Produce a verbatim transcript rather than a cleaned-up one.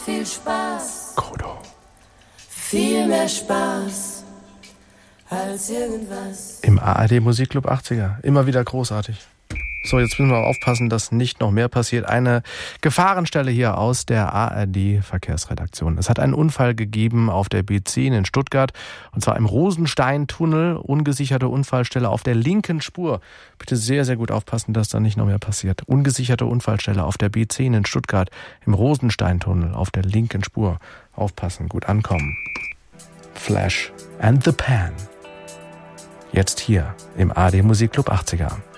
viel Spaß. Kodo. Viel mehr Spaß als irgendwas. Im A R D Musikclub achtziger. Immer wieder großartig. So, jetzt müssen wir aufpassen, dass nicht noch mehr passiert. Eine Gefahrenstelle hier aus der A R D-Verkehrsredaktion. Es hat einen Unfall gegeben auf der B zehn in Stuttgart, und zwar im Rosenstein-Tunnel, ungesicherte Unfallstelle auf der linken Spur. Bitte sehr, sehr gut aufpassen, dass da nicht noch mehr passiert. Ungesicherte Unfallstelle auf der B zehn in Stuttgart, im Rosenstein-Tunnel auf der linken Spur. Aufpassen, gut ankommen. Flash and the Pan. Jetzt hier im A R D Musikclub achtziger.